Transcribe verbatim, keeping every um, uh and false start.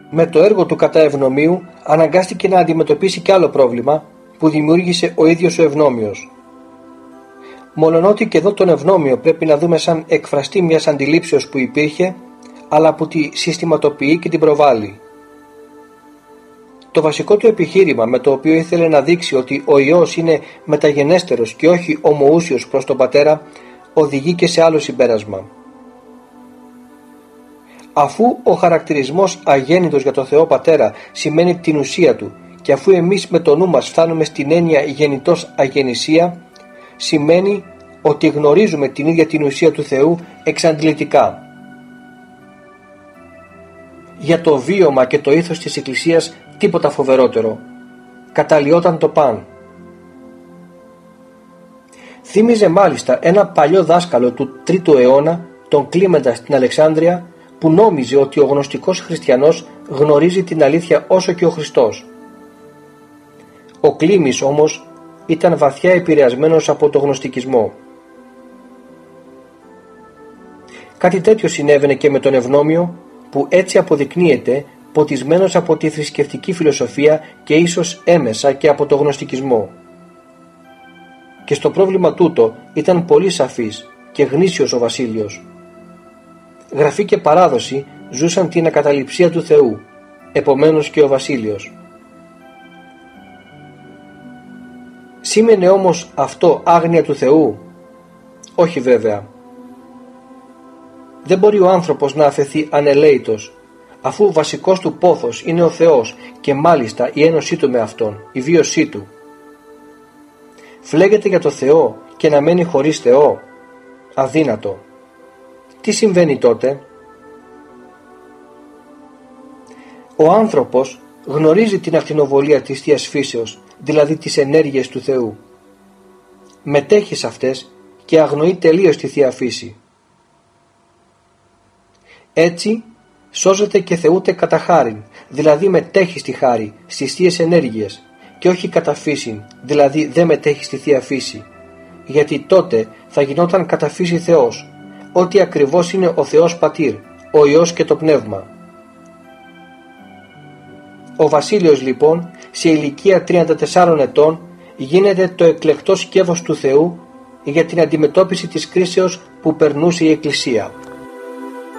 Με το έργο του κατά ευνομίου αναγκάστηκε να αντιμετωπίσει και άλλο πρόβλημα που δημιούργησε ο ίδιος ο ευνόμιος. Μολονότι και εδώ τον ευνόμιο πρέπει να δούμε σαν εκφραστή μιας αντιλήψεως που υπήρχε, αλλά που τη συστηματοποιεί και την προβάλλει. Το βασικό του επιχείρημα, με το οποίο ήθελε να δείξει ότι ο Υιός είναι μεταγενέστερος και όχι ομοούσιος προς τον Πατέρα, οδηγεί και σε άλλο συμπέρασμα. Αφού ο χαρακτηρισμός αγέννητος για το Θεό Πατέρα σημαίνει την ουσία του, και αφού εμείς με το νου μας φτάνουμε στην έννοια γεννητός αγεννησία, σημαίνει ότι γνωρίζουμε την ίδια την ουσία του Θεού εξαντλητικά. Για το βίωμα και το ήθος της Εκκλησίας τίποτα φοβερότερο. Καταλλιόταν το παν. Θύμιζε μάλιστα ένα παλιό δάσκαλο του τρίτου αιώνα, τον Κλίμεντα στην Αλεξάνδρεια, που νόμιζε ότι ο γνωστικός χριστιανός γνωρίζει την αλήθεια όσο και ο Χριστός. Ο Κλίμης όμως ήταν βαθιά επηρεασμένος από το γνωστικισμό. Κάτι τέτοιο συνέβαινε και με τον Ευνόμιο, που έτσι αποδεικνύεται ποτισμένος από τη θρησκευτική φιλοσοφία και ίσως έμεσα και από το γνωστικισμό. Και στο πρόβλημα τούτο ήταν πολύ σαφής και γνήσιος ο Βασίλειος. Γραφή και παράδοση ζούσαν την ακαταληψία του Θεού, επομένως και ο Βασίλειος. Σήμαινε όμως αυτό άγνοια του Θεού? Όχι βέβαια. Δεν μπορεί ο άνθρωπος να αφαιθεί ανελαίητος, αφού βασικός του πόθος είναι ο Θεός και μάλιστα η ένωσή του με Αυτόν, η βίωσή του. Φλέγεται για το Θεό και να μένει χωρίς Θεό? Αδύνατο. Τι συμβαίνει τότε? Ο άνθρωπος γνωρίζει την ακτινοβολία της Θείας Φύσεως, δηλαδή τις ενέργειες του Θεού. Μετέχει σε αυτές και αγνοεί τελείως τη Θεία Φύση. Έτσι σώζεται και θεούται κατά χάριν, δηλαδή μετέχει στη χάρη, στις Θείες ενέργειες, και όχι κατά φύσιν, δηλαδή δεν μετέχει στη Θεία Φύση, γιατί τότε θα γινόταν κατά φύση Θεός, ότι ακριβώς είναι ο Θεός Πατήρ, ο Υιός και το Πνεύμα. Ο Βασίλειος λοιπόν σε ηλικία τριάντα τεσσάρων ετών γίνεται το εκλεκτό σκεύος του Θεού για την αντιμετώπιση της κρίσεως που περνούσε η Εκκλησία.